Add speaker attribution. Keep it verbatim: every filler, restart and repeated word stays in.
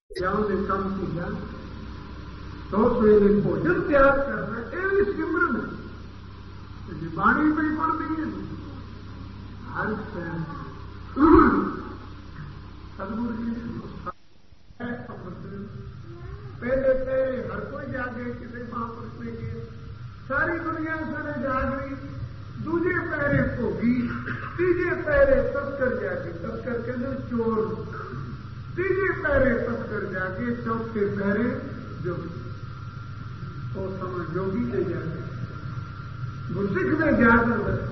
Speaker 1: जाओ ने काम किया तो सवेरे भोजन तैयार करना ये सिमरन है। बाणी में पढ़ दी है हर सदगुरु जी ने पहले पहले हर कोई जागे किसी महापुरुष ने किए सारी दुनिया सारे जाग रही दूजे पैरे भोगी तीजे पैरे तस्कर जाके तस्कर कहते चोर तीजे पैरे तस्कर जाके चौथे पैरे जोगी तो समय जोगी के जाके गुरसिख में जाकर